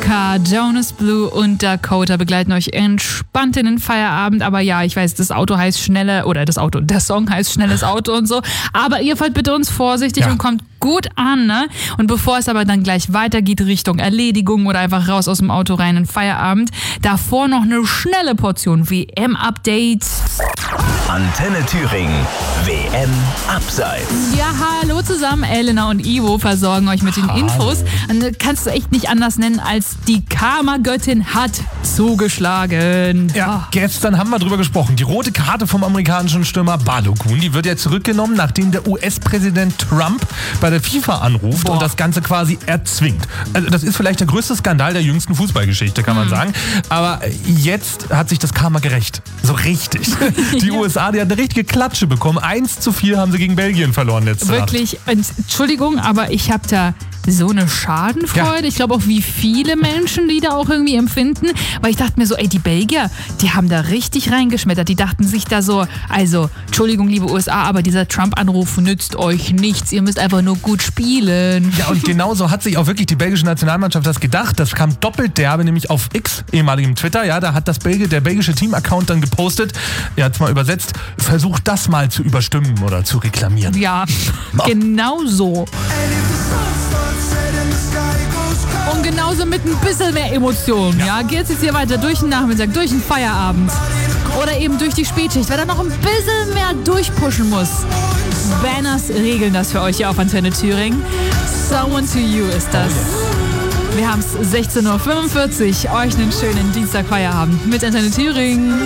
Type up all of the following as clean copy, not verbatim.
K, Jonas Blue und Dakota begleiten euch entspannt in den Feierabend. Aber ja, ich weiß, der Song heißt Schnelles Auto und so. Aber ihr fahrt bitte uns vorsichtig und kommt gut an, ne? Und bevor es aber dann gleich weitergeht Richtung Erledigung oder einfach raus aus dem Auto rein in Feierabend, davor noch eine schnelle Portion WM-Update. Antenne Thüringen, WM Abseits. Ja, hallo zusammen, Elena und Ivo versorgen euch mit den Infos. Und kannst du echt nicht anders nennen, als die Karma-Göttin hat zugeschlagen. Ja, gestern haben wir drüber gesprochen. Die rote Karte vom amerikanischen Stürmer Balogun, die wird ja zurückgenommen, nachdem der US-Präsident Trump bei der FIFA anruft und das Ganze quasi erzwingt. Also das ist vielleicht der größte Skandal der jüngsten Fußballgeschichte, kann man sagen. Aber jetzt hat sich das Karma gerecht. So richtig. Die USA, die hat eine richtige Klatsche bekommen. 1:4 haben sie gegen Belgien verloren letzte Nacht. Wirklich, Entschuldigung, aber ich habe da so eine Schadenfreude. Ja. Ich glaube auch, wie viele Menschen die da auch irgendwie empfinden. Weil ich dachte mir so, ey, die Belgier, die haben da richtig reingeschmettert. Die dachten sich da so, also, Entschuldigung, liebe USA, aber dieser Trump-Anruf nützt euch nichts. Ihr müsst einfach nur gut spielen. Ja, und genauso hat sich auch wirklich die belgische Nationalmannschaft das gedacht. Das kam doppelt derbe, nämlich auf X, ehemaligem Twitter. Ja, da hat der belgische Team-Account dann gepostet, er hat es mal übersetzt, versucht das mal zu überstimmen oder zu reklamieren. Ja, genau so. Und genauso mit ein bisschen mehr Emotionen. Ja, geht's jetzt hier weiter durch den Nachmittag, durch den Feierabend. Oder eben durch die Spätschicht, wer da noch ein bisschen mehr durchpushen muss. Banners regeln das für euch hier auf Antenne Thüringen. Someone to You ist das. Wir haben es 16:45 Uhr. Euch einen schönen Dienstag-Feierabend mit Antenne Thüringen.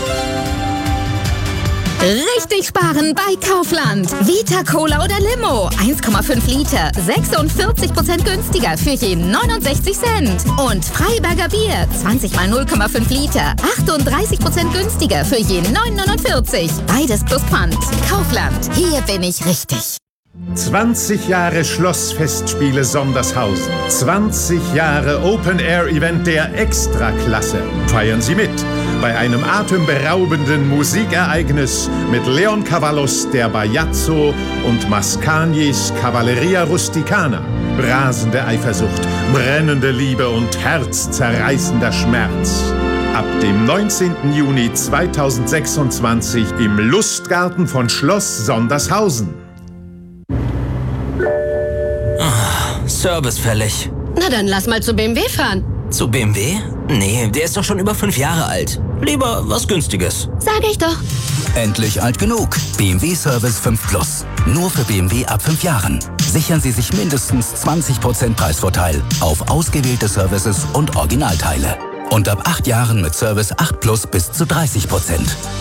Richtig sparen bei Kaufland. Vita Cola oder Limo. 1,5 Liter. 46% günstiger für je 69 Cent. Und Freiberger Bier. 20 mal 0,5 Liter. 38% günstiger für je 9,49. Beides plus Pfand. Kaufland. Hier bin ich richtig. 20 Jahre Schlossfestspiele Sondershausen. 20 Jahre Open-Air-Event der Extraklasse. Feiern Sie mit bei einem atemberaubenden Musikereignis mit Leon Cavallos, der Bajazzo und Mascagnis Cavalleria Rusticana. Rasende Eifersucht, brennende Liebe und herzzerreißender Schmerz. Ab dem 19. Juni 2026 im Lustgarten von Schloss Sondershausen. Service fällig. Na dann lass mal zu BMW fahren. Zu BMW? Nee, der ist doch schon über 5 Jahre alt. Lieber was Günstiges. Sag ich doch. Endlich alt genug. BMW Service 5 Plus. Nur für BMW ab 5 Jahren. Sichern Sie sich mindestens 20% Preisvorteil auf ausgewählte Services und Originalteile. Und ab 8 Jahren mit Service 8 Plus bis zu 30%.